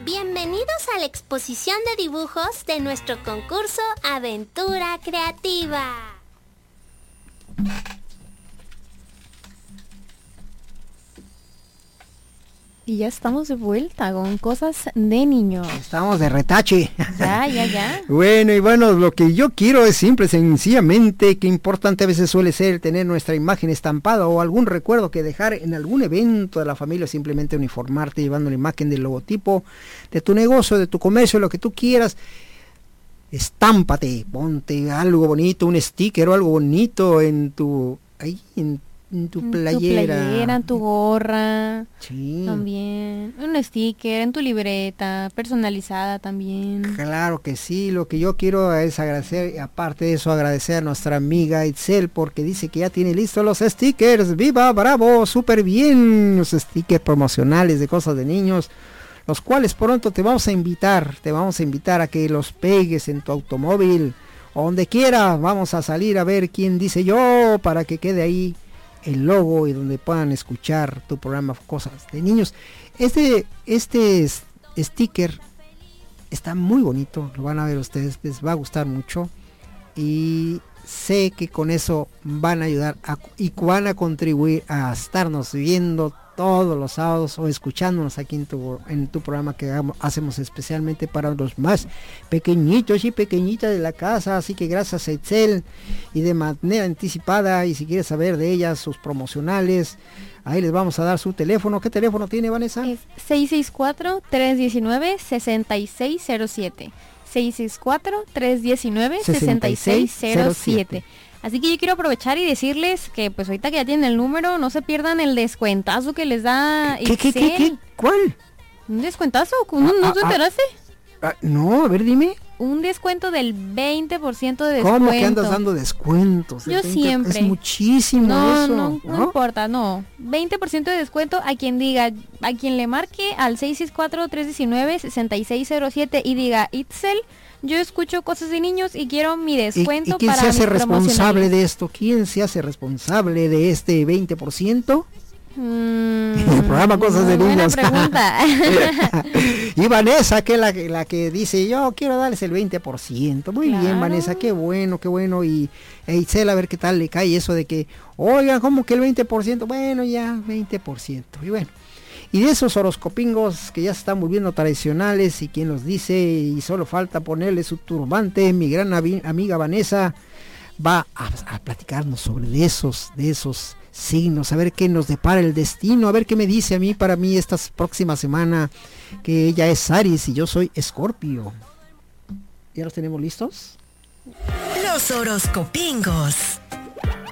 Bienvenidos a la exposición de dibujos de nuestro concurso Aventura Creativa. Y ya estamos de vuelta con cosas de niños. Estamos de retache. Ya. Bueno, y bueno, lo que yo quiero es simple, sencillamente, que importante a veces suele ser tener nuestra imagen estampada o algún recuerdo que dejar en algún evento de la familia, simplemente uniformarte llevando la imagen del logotipo de tu negocio, de tu comercio, lo que tú quieras. Estámpate, ponte algo bonito, un sticker o algo bonito en tu tu playera, En tu gorra, sí, también, un sticker, en tu libreta, personalizada también. Claro que sí, lo que yo quiero es agradecer, aparte de eso, agradecer a nuestra amiga Itzel, porque dice que ya tiene listos los stickers. ¡Viva, bravo! ¡Súper bien! Los stickers promocionales de cosas de niños, los cuales pronto te vamos a invitar a que los pegues en tu automóvil, o donde quiera. Vamos a salir a ver quién dice yo, para que quede ahí el logo y donde puedan escuchar tu programa Cosas de Niños. Este sticker está muy bonito, lo van a ver ustedes, les va a gustar mucho y sé que con eso van a ayudar y van a contribuir a estarnos viendo todos los sábados o escuchándonos aquí en tu programa que hacemos especialmente para los más pequeñitos y pequeñitas de la casa. Así que gracias a Itzel, y de manera anticipada, y si quieres saber de ellas, sus promocionales, ahí les vamos a dar su teléfono. ¿Qué teléfono tiene, Vanessa? Es 664-319-6607. 664-319-6607. Así que yo quiero aprovechar y decirles que pues ahorita que ya tienen el número, no se pierdan el descuentazo que les da Excel. ¿Qué? ¿Cuál? ¿Un descuentazo? ¿No te enteraste? No, a ver, dime. Un descuento del 20% de descuento. ¿Cómo que andas dando descuentos? Yo siempre. Es muchísimo eso. No importa, no. 20% de descuento a quien diga, a quien le marque al 664-319-6607 y diga, Itzel, yo escucho Cosas de Niños y quiero mi descuento. ¿Y quién para se hace responsable de esto? ¿Quién se hace responsable de este 20%? El programa Cosas de Niños. Buena pregunta. Y Vanessa, que es la que dice, yo quiero darles el 20%. Muy bien, Vanessa, qué bueno. Y Itzel, a ver qué tal le cae eso de que, oigan, ¿cómo que el 20%? Bueno, ya, 20%. Y bueno, y de esos horoscopingos que ya se están volviendo tradicionales, y quien los dice, y solo falta ponerle su turbante, mi gran amiga Vanessa va a platicarnos sobre de esos signos, a ver qué nos depara el destino, a ver qué me dice para mí esta próxima semana, que ella es Aries y yo soy Escorpio. ¿Ya los tenemos listos? Los horoscopingos.